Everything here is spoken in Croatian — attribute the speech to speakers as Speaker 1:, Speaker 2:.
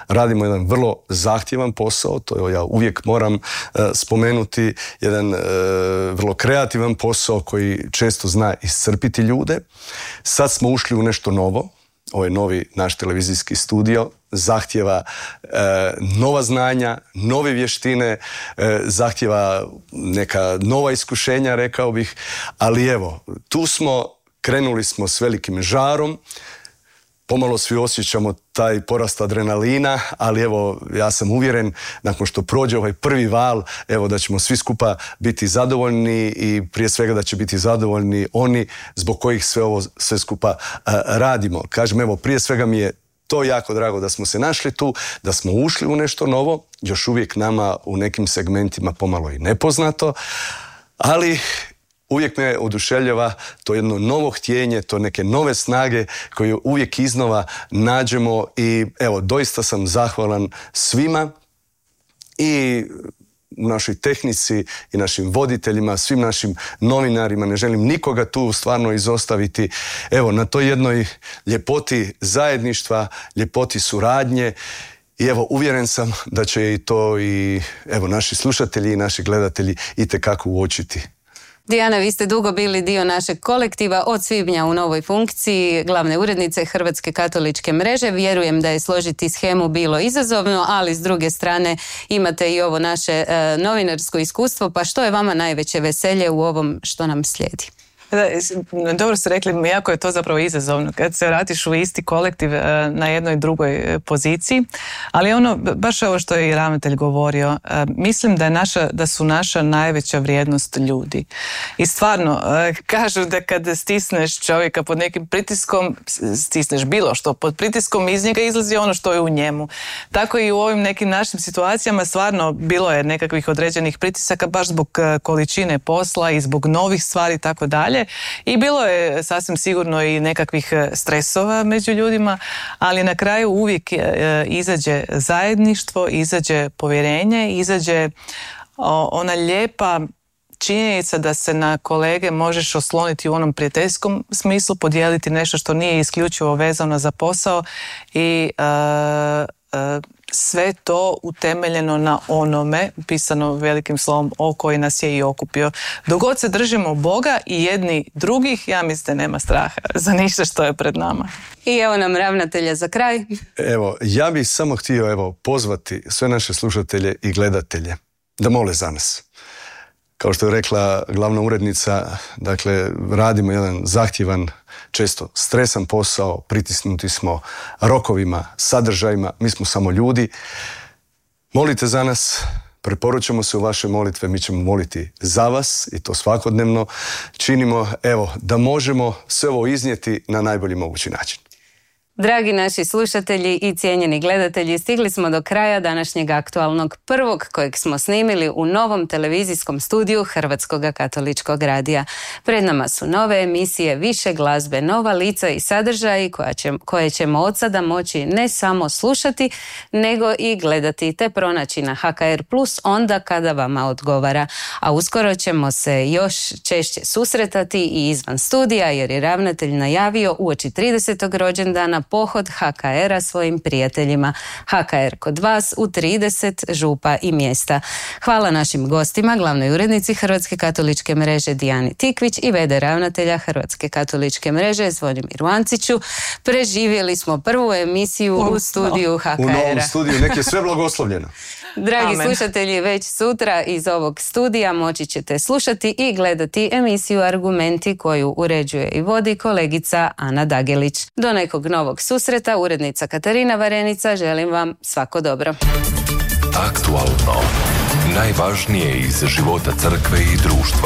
Speaker 1: radimo jedan vrlo zahtjevan posao, to ja uvijek moram spomenuti, jedan vrlo kreativan posao koji često zna iscrpiti ljude. Sad smo ušli u nešto novo. Ovaj novi naš televizijski studio zahtjeva nova znanja, nove vještine, zahtjeva neka nova iskušenja, rekao bih, ali evo, tu smo, krenuli smo s velikim žarom, pomalo svi osjećamo taj porast adrenalina, ali evo, ja sam uvjeren, nakon što prođe ovaj prvi val, evo da ćemo svi skupa biti zadovoljni i prije svega da će biti zadovoljni oni zbog kojih sve skupa radimo. Kažem, evo, prije svega mi je to jako drago da smo se našli tu, da smo ušli u nešto novo, još uvijek nama u nekim segmentima pomalo i nepoznato, ali uvijek me oduševljava to jedno novo htjenje, to neke nove snage koje uvijek iznova nađemo i evo, doista sam zahvalan svima i našoj tehnici i našim voditeljima, svim našim novinarima, ne želim nikoga tu stvarno izostaviti. Evo, na toj jednoj ljepoti zajedništva, ljepoti suradnje i evo, uvjeren sam da će i to i evo, naši slušatelji i naši gledatelji itekako uočiti.
Speaker 2: Dijana, vi ste dugo bili dio našeg kolektiva, od svibnja u novoj funkciji glavne urednice Hrvatske katoličke mreže. Vjerujem da je složiti shemu bilo izazovno, ali s druge strane imate i ovo naše novinarsko iskustvo, pa što je vama najveće veselje u ovom što nam slijedi?
Speaker 3: Dobro ste rekli, jako je to zapravo izazovno kad se vratiš u isti kolektiv na jednoj drugoj poziciji, ali baš ovo što je i ravnatelj govorio, mislim da su naša najveća vrijednost ljudi. I stvarno, kažu da kad stisneš čovjeka pod nekim pritiskom, stisneš bilo što pod pritiskom, iz njega izlazi ono što je u njemu. Tako i u ovim nekim našim situacijama stvarno bilo je nekakvih određenih pritisaka baš zbog količine posla i zbog novih stvari i tako dalje. I bilo je sasvim sigurno i nekakvih stresova među ljudima, ali na kraju uvijek izađe zajedništvo, izađe povjerenje, izađe ona lijepa činjenica da se na kolege možeš osloniti u onom prijateljskom smislu, podijeliti nešto što nije isključivo vezano za posao i sve to utemeljeno na onome, pisano velikim slovom, o koji nas je i okupio. Dok god se držimo Boga i jedni drugih, ja mislim da nema straha za ništa što je pred nama.
Speaker 2: I evo nam ravnatelja za kraj.
Speaker 1: Evo, ja bih samo htio pozvati sve naše slušatelje i gledatelje da mole za nas. Kao što je rekla glavna urednica, dakle, radimo jedan zahtjevan, često stresan posao, pritisnuti smo rokovima, sadržajima, mi smo samo ljudi. Molite za nas, preporučamo se u vaše molitve, mi ćemo moliti za vas i to svakodnevno činimo, evo, da možemo sve ovo iznijeti na najbolji mogući način.
Speaker 2: Dragi naši slušatelji i cijenjeni gledatelji, stigli smo do kraja današnjeg aktualnog prvog kojeg smo snimili u novom televizijskom studiju Hrvatskog katoličkog radija. Pred nama su nove emisije, više glazbe, nova lica i sadržaji koje ćemo od sada moći ne samo slušati, nego i gledati te pronaći na HKR Plus onda kada vama odgovara. A uskoro ćemo se još češće susretati i izvan studija jer je ravnatelj najavio uoči 30. rođendana pohod HKR-a svojim prijateljima. HKR kod vas u 30 župa i mjesta. Hvala našim gostima, glavnoj urednici Hrvatske katoličke mreže Dijani Tikvić i v.d. ravnatelja Hrvatske katoličke mreže Zvonimiru Anciću. Preživjeli smo prvu emisiju u studiju HKR-a.
Speaker 1: U novom studiju, nek je sve blagoslovljeno.
Speaker 2: Dragi
Speaker 3: Amen.
Speaker 2: slušatelji, već sutra iz ovog studija moći ćete slušati i gledati emisiju Argumenti koju uređuje i vodi kolegica Ana Dagelić. Do nekog novog susreta, urednica Katarina Varenica, želim vam svako dobro.
Speaker 4: Aktualno. Najvažnije iz života crkve i društva.